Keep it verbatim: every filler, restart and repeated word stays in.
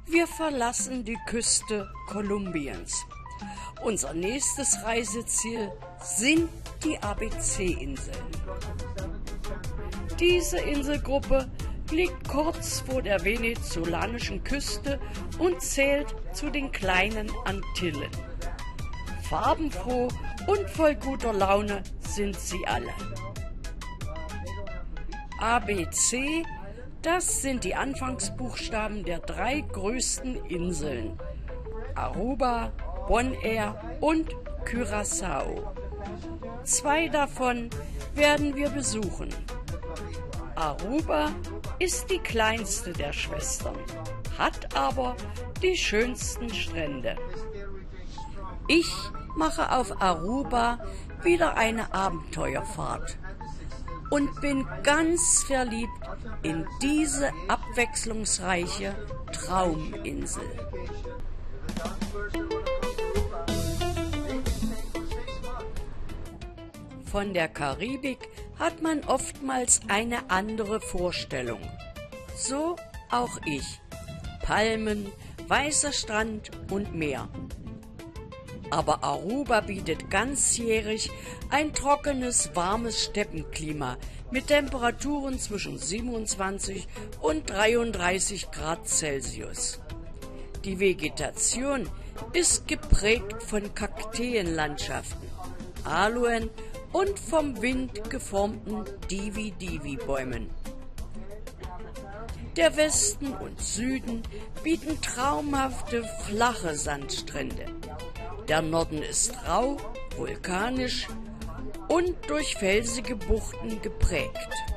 Wir verlassen die Küste Kolumbiens. Unser nächstes Reiseziel sind die A B C-Inseln. Diese Inselgruppe liegt kurz vor der venezolanischen Küste und zählt zu den kleinen Antillen. Farbenfroh und voll guter Laune sind sie alle. A B C, das sind die Anfangsbuchstaben der drei größten Inseln: Aruba, Bonaire und Curaçao. Zwei davon werden wir besuchen. Aruba ist die kleinste der Schwestern, hat aber die schönsten Strände. Ich mache auf Aruba wieder eine Abenteuerfahrt und bin ganz verliebt in diese abwechslungsreiche Trauminsel. Von der Karibik hat man oftmals eine andere Vorstellung. So auch ich. Palmen, weißer Strand und Meer. Aber Aruba bietet ganzjährig ein trockenes, warmes Steppenklima mit Temperaturen zwischen siebenundzwanzig und dreiunddreißig Grad Celsius. Die Vegetation ist geprägt von Kakteenlandschaften, Aloen und vom Wind geformten Divi-Divi-Bäumen. Der Westen und Süden bieten traumhafte, flache Sandstrände. Der Norden ist rau, vulkanisch und durch felsige Buchten geprägt.